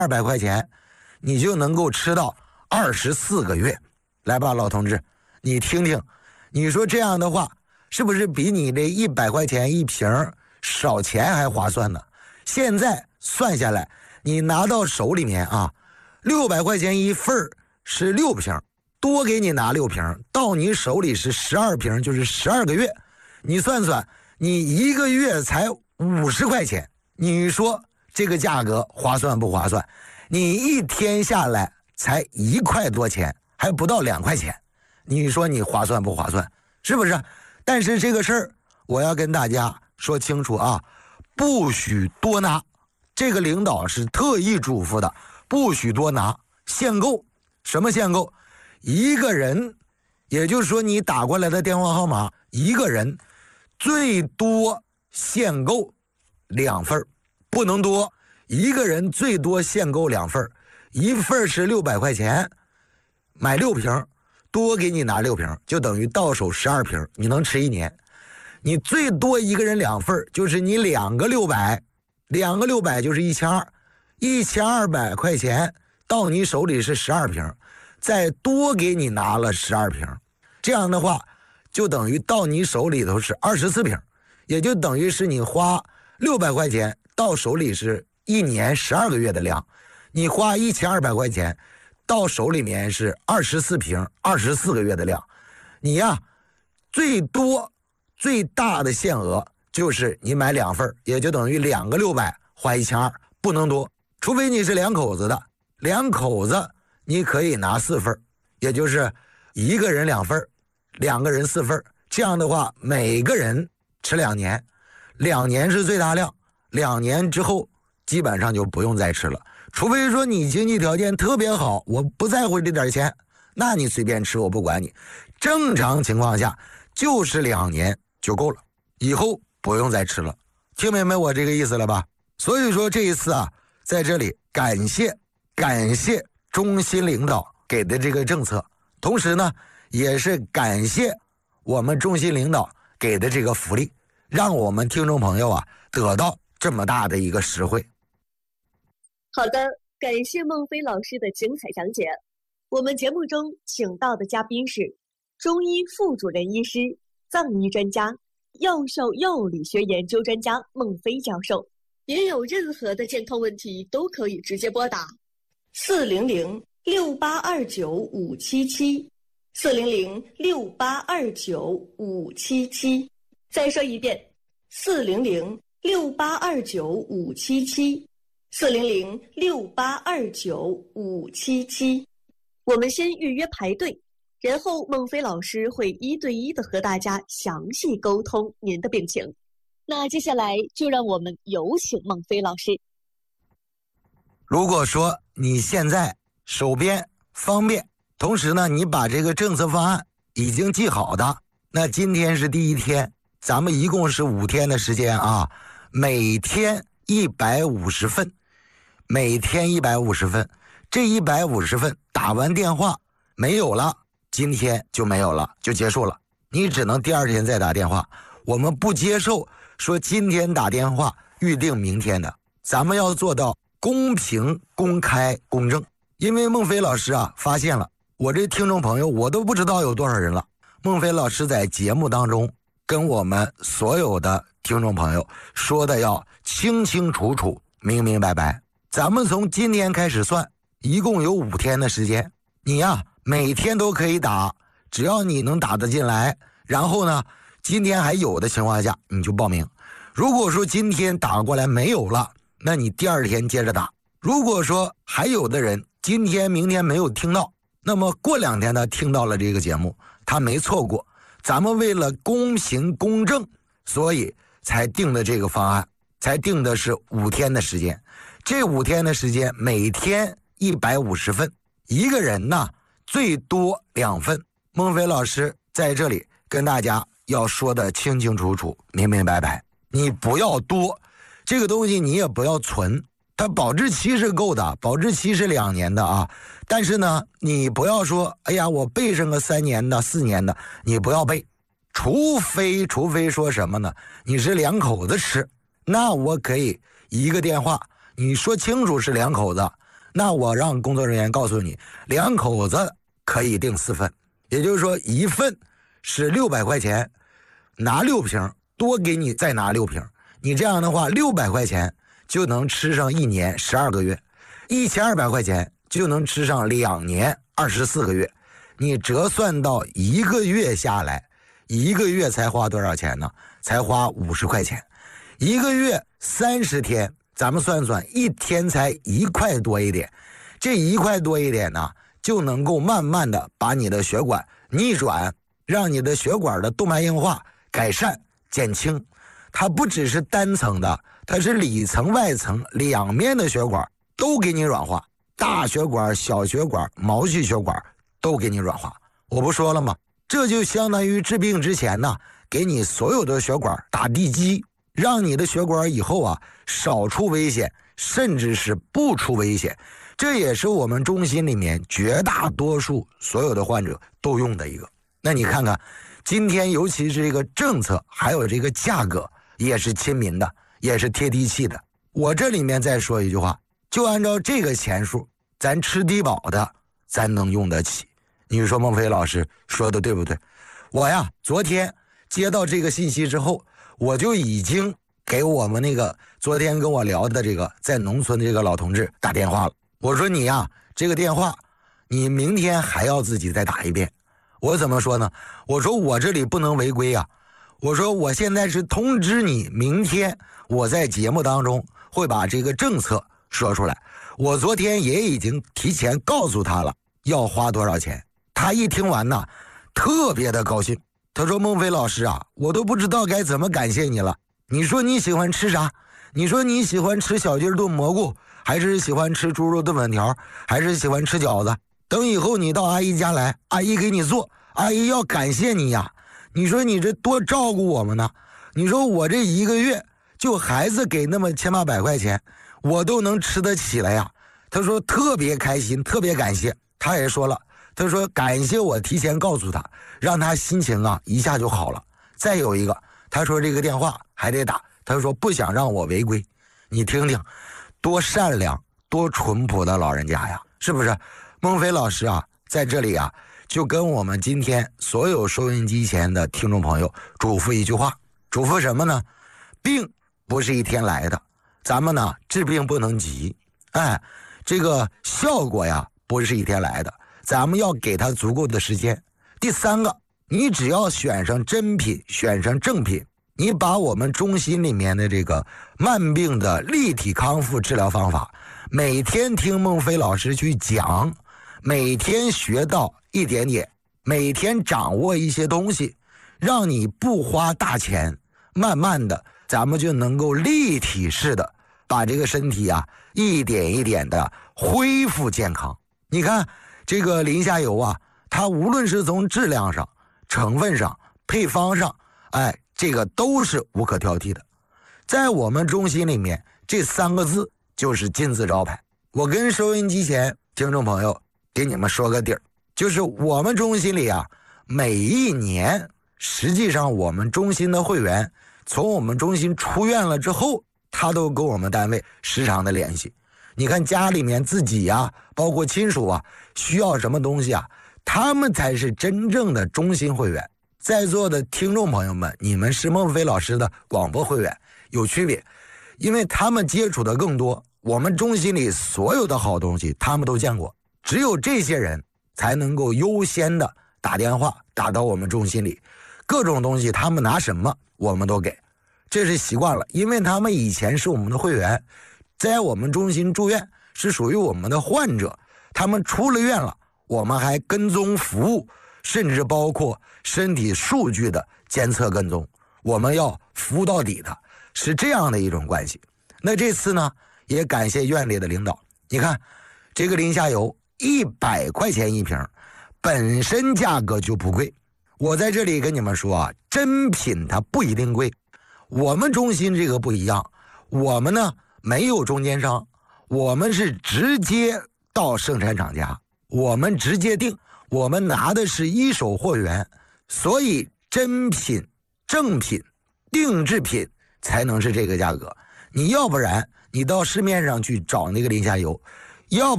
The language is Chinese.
200块钱，你就能够吃到24个月。来吧，老同志，你听听，你说这样的话，是不是比你这100块钱一瓶少钱还划算呢？现在算下来，你拿到手里面啊，600块钱一份是6瓶，多给你拿6瓶，到你手里是12瓶，就是12个月。你算算，你1个月才50块钱，你说这个价格划算不划算？你一天下来才1块多钱，还不到2块钱，你说你划算不划算？是不是？但是这个事儿我要跟大家说清楚啊，不许多拿。这个领导是特意嘱咐的，不许多拿，限购。什么限购？一个人，也就是说你打过来的电话号码，一个人最多限购2份，不能多。一个人最多限购2份，一份是600块钱，买6瓶，多给你拿6瓶，就等于到手12瓶，你能吃1年。你最多一个人2份，就是你2个600，2个600就是1200块钱，到你手里是12瓶，再多给你拿了12瓶，这样的话就等于到你手里头是24瓶，也就等于是你花600块钱到手里是1年12个月的量，你花1200块钱到手里面是24瓶24个月的量。你呀，最大的限额就是你买2份，也就等于2个600花1200，不能多。除非你是2口子的，2口子你可以拿4份，也就是一个人2份，2个人4份，这样的话每个人吃2年，2年是最大量，2年之后基本上就不用再吃了。除非说你经济条件特别好，我不在乎这点钱，那你随便吃，我不管你。正常情况下就是2年就够了，以后不用再吃了。听明白我这个意思了吧？所以说这一次啊，在这里感谢中心领导给的这个政策，同时呢也是感谢我们中心领导给的这个福利，让我们听众朋友啊得到这么大的一个实惠。 好的，感谢孟非老师的精彩讲解。我们节目中请到的嘉宾是中医副主任医师、藏医专家、药膳药理学研究专家孟非教授。您有任何的健康问题都可以直接拨打400-6829-577，400-6829-577。再说一遍，400-6829-577，400-6829-577。我们先预约排队，然后孟非老师会1对1的和大家详细沟通您的病情。那接下来就让我们有请孟非老师。 如果说你现在手边方便，同时呢你把这个政策方案已经记好的，那今天是第1天，咱们一共是5天的时间啊，每天150份，每天150份，这150份打完电话没有了，今天就没有了，就结束了，你只能第2天再打电话。我们不接受说今天打电话预定明天的，咱们要做到公平、公开、公正。因为孟非老师啊发现了，我这听众朋友我都不知道有多少人了。孟非老师在节目当中跟我们所有的听众朋友说的要清清楚楚、明明白白。咱们从今天开始算，一共有5天的时间，你呀每天都可以打，只要你能打得进来，然后呢今天还有的情况下你就报名。如果说今天打过来没有了，那你第2天接着打。如果说还有的人今天明天没有听到，那么过2天他听到了这个节目，他没错过。咱们为了公平公正，所以才定的这个方案，才定的是5天的时间。这5天的时间每天150份，一个人呢最多2份。孟非老师在这里跟大家要说的清清楚楚、明明白白，你不要多，这个东西你也不要存，它保质期是够的，保质期是2年的啊。但是呢你不要说哎呀我备上个3年的4年的，你不要备。除非说什么呢，你是2口子吃，那我可以一个电话你说清楚是2口子， 那我让工作人员告诉你，2口子可以订4份，也就是说1份是600块钱，拿6瓶，多给你再拿6瓶，你这样的话600块钱就能吃上1年12个月，1200块钱就能吃上2年24个月，你折算到1个月下来，1个月才花多少钱呢？才花50块钱，1个月30天，咱们算算，1天才1块多一点，这1块多一点呢，就能够慢慢的把你的血管逆转，让你的血管的动脉硬化改善减轻。它不只是单层的，它是里层外层2面的血管都给你软化，大血管、小血管、毛细血管都给你软化。我不说了吗？这就相当于治病之前呢，给你所有的血管打地基，让你的血管以后啊少出危险，甚至是不出危险。这也是我们中心里面绝大多数所有的患者都用的一个。那你看看今天尤其是这个政策还有这个价格也是亲民的，也是贴地气的。我这里面再说一句话，就按照这个钱数，咱吃低保的咱能用得起。你说孟非老师说的对不对？我呀昨天接到这个信息之后，我就已经给我们那个昨天跟我聊的这个在农村的这个老同志打电话了。我说你呀这个电话你明天还要自己再打一遍。我怎么说呢？我说我这里不能违规啊，我说我现在是通知你，明天我在节目当中会把这个政策说出来。我昨天也已经提前告诉他了要花多少钱，他一听完呢特别的高兴，他说孟非老师啊，我都不知道该怎么感谢你了。你说你喜欢吃啥？你说你喜欢吃小鸡炖蘑菇，还是喜欢吃猪肉炖粉条，还是喜欢吃饺子？等以后你到阿姨家来，阿姨给你做，阿姨要感谢你呀。你说你这多照顾我们呢？你说我这1个月就孩子给那么1800块钱，我都能吃得起了呀。他说特别开心，特别感谢。他也说了，他说感谢我提前告诉他，让他心情啊一下就好了。再有一个，他说这个电话还得打，他说不想让我违规。你听听，多善良多淳朴的老人家呀，是不是？孟非老师啊在这里啊就跟我们今天所有收音机前的听众朋友嘱咐一句话，嘱咐什么呢？病不是一天来的，咱们呢治病不能急，这个效果呀不是一天来的，咱们要给他足够的时间。第3个，你只要选上真品，选上正品，你把我们中心里面的这个慢病的立体康复治疗方法，每天听孟非老师去讲，每天学到一点点，每天掌握一些东西，让你不花大钱，慢慢的咱们就能够立体式的把这个身体啊一点一点的恢复健康。你看这个林下游啊，它无论是从质量上、成分上、配方上，这个都是无可挑剔的。在我们中心里面，这3个字就是金字招牌。我跟收音机前听众朋友给你们说个底儿，就是我们中心里啊，每一年实际上我们中心的会员从我们中心出院了之后，他都跟我们单位时常的联系。你看家里面自己啊，包括亲属啊，需要什么东西啊，他们才是真正的中心会员。在座的听众朋友们，你们是孟非老师的广播会员，有区别，因为他们接触的更多，我们中心里所有的好东西他们都见过，只有这些人才能够优先的打电话打到我们中心里，各种东西他们拿什么我们都给，这是习惯了，因为他们以前是我们的会员，在我们中心住院是属于我们的患者，他们出了院了，我们还跟踪服务，甚至包括身体数据的监测跟踪，我们要服务到底的，是这样的一种关系。那这次呢也感谢院里的领导，你看这个林下游100块钱一瓶，本身价格就不贵。我在这里跟你们说啊，真品它不一定贵，我们中心这个不一样，我们呢没有中间商，我们是直接到生产厂家，我们直接定，我们拿的是一手货源，所以真品、正品、定制品才能是这个价格。你要不然你到市面上去找那个林下游，要不